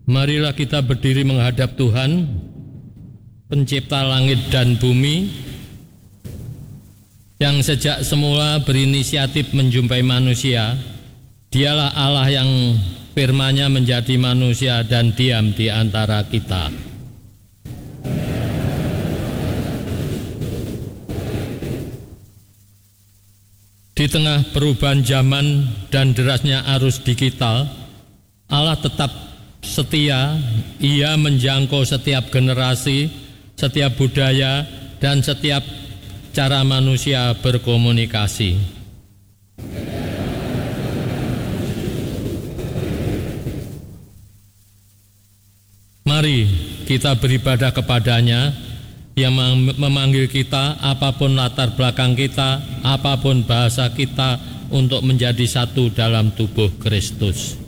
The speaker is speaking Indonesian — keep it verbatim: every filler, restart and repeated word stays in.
Marilah kita berdiri menghadap Tuhan, pencipta langit dan bumi, yang sejak semula berinisiatif menjumpai manusia. Dialah Allah yang firman-Nya menjadi manusia dan diam di antara kita. Di tengah perubahan zaman dan derasnya arus digital, Allah tetap setia. Ia menjangkau setiap generasi, setiap budaya, dan setiap cara manusia berkomunikasi. Mari kita beribadah kepada-Nya yang memanggil kita, apapun latar belakang kita, apapun bahasa kita, untuk menjadi satu dalam tubuh Kristus.